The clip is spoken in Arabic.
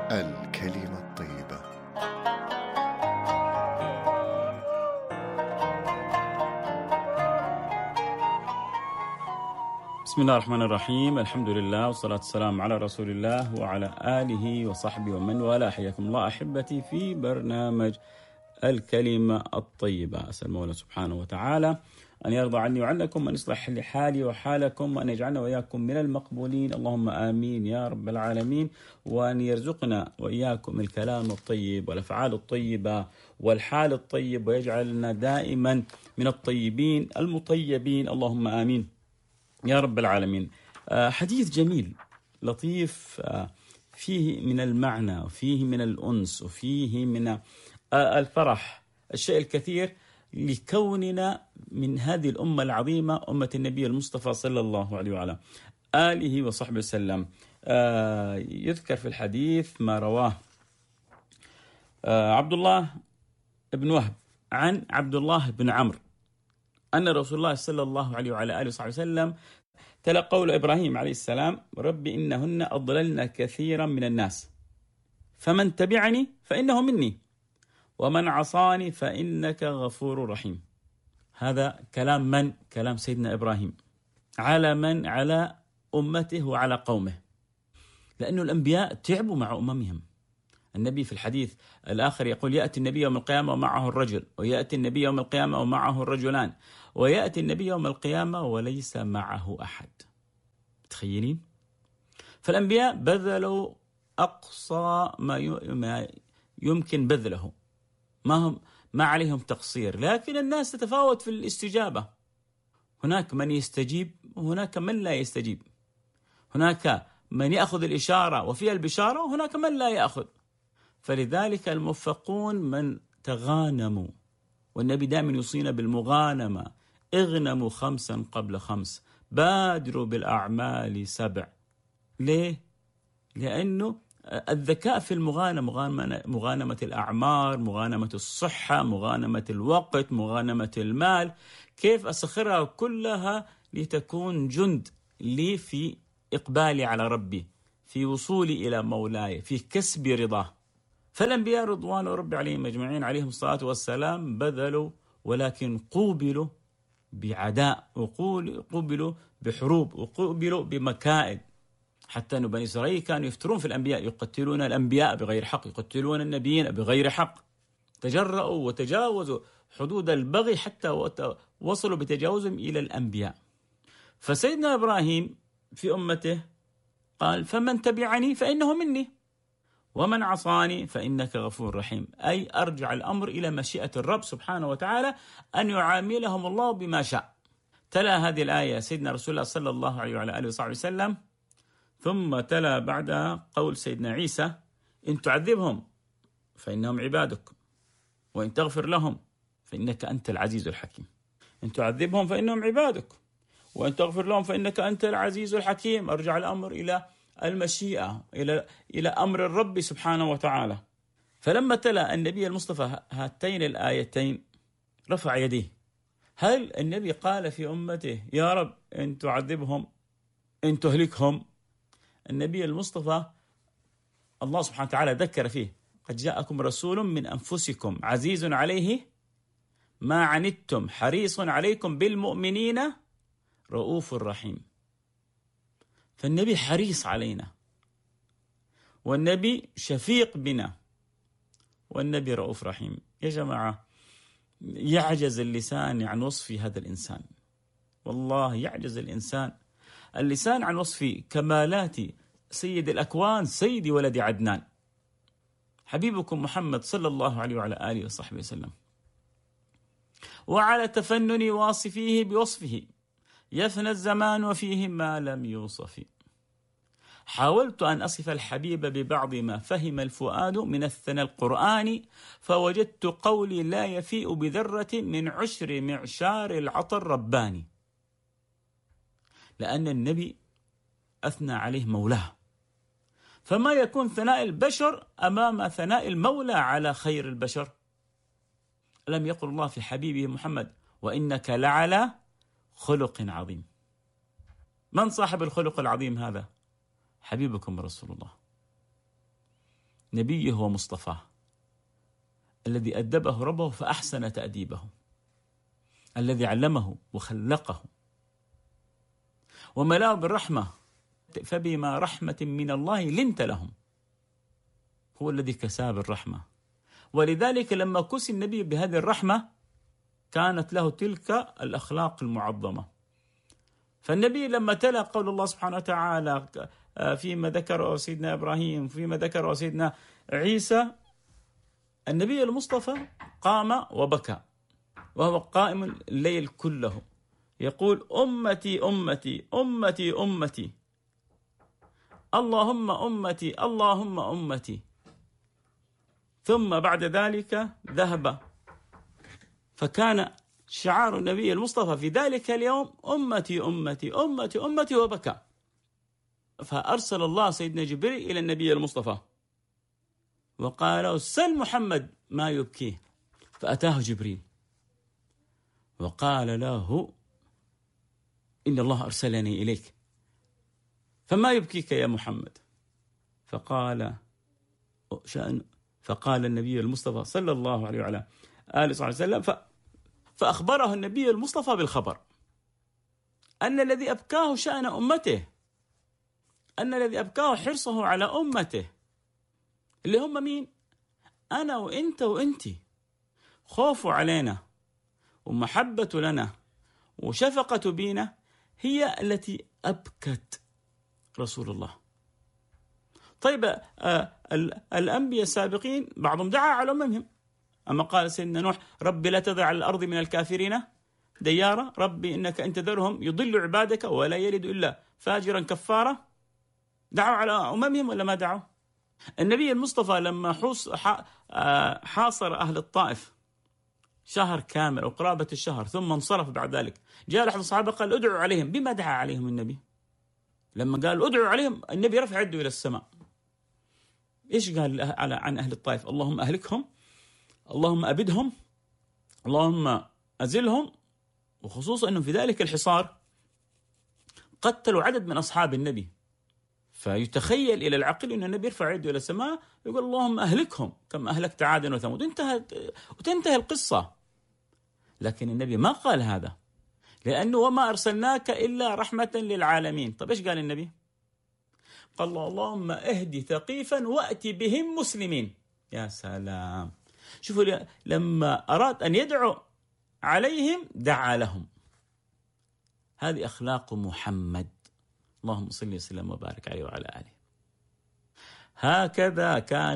الكلمة الطيبة. بسم الله الرحمن الرحيم. الحمد لله والصلاة والسلام على رسول الله وعلى آله وصحبه ومن والاه. حياكم الله أحبتي في برنامج الكلمة الطيبة. أسأل المولى سبحانه وتعالى أن يرضى عني وعنكم، وأن يصلح لي حالي وحالكم، وأن يجعلنا وإياكم من المقبولين، اللهم آمين يا رب العالمين. وأن يرزقنا وإياكم الكلام الطيب والأفعال الطيبة والحال الطيب، ويجعلنا دائما من الطيبين المطيبين، اللهم آمين يا رب العالمين. حديث جميل لطيف، فيه من المعنى وفيه من الأنس وفيه من الفرح الشيء الكثير لكوننا من هذه الأمة العظيمة، أمة النبي المصطفى صلى الله عليه وعلى آله وصحبه وسلم. يذكر في الحديث ما رواه عبد الله بن وهب عن عبد الله بن عمرو أن رسول الله صلى الله عليه وعلى آله وصحبه وسلم تلا قول إبراهيم عليه السلام: رب إنهن أضللن كثيرا من الناس، فمن تبعني فإنه مني، ومن عصاني فإنك غفور رحيم. هذا كلام من؟ كلام سيدنا إبراهيم على من؟ على أمته وعلى قومه، لأن الأنبياء تعبوا مع أممهم. النبي في الحديث الآخر يقول: يأتي النبي يوم القيامة ومعه الرجل، ويأتي النبي يوم القيامة ومعه الرجلان، ويأتي النبي يوم القيامة وليس معه أحد. تخيلين؟ فالأنبياء بذلوا أقصى ما يمكن بذله، ما عليهم تقصير، لكن الناس تتفاوت في الاستجابة. هناك من يستجيب وهناك من لا يستجيب، هناك من يأخذ الإشارة وفيها البشارة، وهناك من لا يأخذ. فلذلك الموفقون من تغانموا، والنبي دائما يوصينا بالمغانمة: اغنموا 5 قبل 5، بادروا بالأعمال 7. ليه؟ لأنه الذكاء في المغانمة، مغانمة الأعمار، مغانمة الصحة، مغانمة الوقت، مغانمة المال، كيف أسخرها كلها لتكون جند لي في إقبالي على ربي، في وصولي إلى مولاي، في كسب رضاه. فالأنبياء رضوان ربي عليهم أجمعين عليهم الصلاة والسلام بذلوا، ولكن قوبلوا بعداء، وقوبلوا بحروب، وقوبلوا بمكائد. حتى أن بني إسرائيل كانوا يفترون في الأنبياء، يقتلون الأنبياء بغير حق، يقتلون النبيين بغير حق. تجرؤوا وتجاوزوا حدود البغي حتى وصلوا بتجاوزهم إلى الأنبياء. فسيدنا إبراهيم في أمته قال: فمن تبعني فإنه مني، ومن عصاني فإنك غفور رحيم. أي أرجع الأمر إلى مشيئة الرب سبحانه وتعالى أن يعاملهم الله بما شاء. تلا هذه الآية سيدنا رسول الله صلى الله عليه وعلى آله وصحبه وسلم، ثم تلا بعدها قول سيدنا عيسى: إن تعذبهم فإنهم عبادك، وإن تغفر لهم فإنك أنت العزيز الحكيم. إن تعذبهم فإنهم عبادك، وإن تغفر لهم فإنك أنت العزيز الحكيم. أرجع الأمر إلى المشيئة، إلى أمر الرب سبحانه وتعالى. فلما تلا النبي المصطفى هاتين الآيتين رفع يديه. هل النبي قال في أمته: يا رب إن تعذبهم، إن تهلكهم؟ النبي المصطفى الله سبحانه وتعالى ذكر فيه: قد جاءكم رسول من أنفسكم عزيز عليه ما عنتم حريص عليكم بالمؤمنين رؤوف رحيم. فالنبي حريص علينا، والنبي شفيق بنا، والنبي رؤوف رحيم. يا جماعة، يعجز اللسان عن وصف هذا الإنسان، والله يعجز اللسان عن وصف كمالات سيد الأكوان، سيد ولد عدنان، حبيبكم محمد صلى الله عليه وعلى آله وصحبه وسلم. وعلى تفنن واصفيه بوصفه يفنى الزمان وفيه ما لم يوصف. حاولت أن أصف الحبيب ببعض ما فهم الفؤاد من الثنى القرآني، فوجدت قولي لا يفيء بذرة من عشر معشار العطر الرباني. لأن النبي أثنى عليه مولاه، فما يكون ثناء البشر أمام ثناء المولى على خير البشر؟ ألم يقل الله في حبيبه محمد: وإنك لعلى خلق عظيم؟ من صاحب الخلق العظيم هذا؟ حبيبكم رسول الله. نبيه ومصطفاه الذي أدبه ربه فأحسن تأديبه، الذي علمه وخلقه وملاه بالرحمة، فبما رحمة من الله لنت لهم، هو الذي كساه بالرحمة. ولذلك لما كسي النبي بهذه الرحمة كانت له تلك الأخلاق المعظمة. فالنبي لما تلا قول الله سبحانه وتعالى فيما ذكر سيدنا إبراهيم فيما ذكر سيدنا عيسى، النبي المصطفى قام وبكى وهو قائم الليل كله يقول أمتي أمتي أمتي أمتي، اللهم أمتي اللهم أمتي. ثم بعد ذلك ذهب، فكان شعار النبي المصطفى في ذلك اليوم أمتي أمتي أمتي أمتي، وبكى. فأرسل الله سيدنا جبريل إلى النبي المصطفى وقال له سل محمد ما يبكيه، فأتاه جبريل وقال له إن الله أرسلني إليك فما يبكيك يا محمد؟ فقال النبي المصطفى صلى الله عليه وعلى آله وصحبه وسلم، فأخبره النبي المصطفى بالخبر أن الذي أبكاه شأن أمته، أن الذي أبكاه حرصه على أمته اللي هم مين؟ أنا وإنت وإنتي. خوفه علينا ومحبة لنا وشفقة بينا هي التي أبكت رسول الله. طيب الأنبياء السابقين بعضهم دعا على أممهم، أما قال سيدنا نوح ربي لا تضع على الأرض من الكافرين ديارا، ربي إنك إن تذرهم يضل عبادك ولا يلد إلا فاجرا كفارا. دعوا على أممهم ولا ما دعوا؟ النبي المصطفى لما حاصر أهل الطائف شهر كامل أو قرابة الشهر ثم انصرف بعد ذلك، جاء أحد الصحابة قال ادعوا عليهم. بما دعا عليهم النبي؟ لما قال ادعوا عليهم النبي رفع يده إلى السماء. إيش قال عن أهل الطائف؟ اللهم أهلكهم، اللهم أبدهم، اللهم أزلهم. وخصوصا أنه في ذلك الحصار قتلوا عدد من أصحاب النبي، فيتخيل إلى العقل أن النبي يرفع يده إلى السماء يقول اللهم أهلكهم كما أهلكت عادا وثمود، وتنتهي القصة. لكن النبي ما قال هذا، لأنه وما أرسلناك إلا رحمة للعالمين. طب إيش قال النبي؟ قال اللهم اهدي ثقيفا وأتي بهم مسلمين. يا سلام، شوفوا لما أراد أن يدعو عليهم دعا لهم. هذه أخلاق محمد، اللهم صل وسلم وبارك عليه وعلى آله. هكذا كان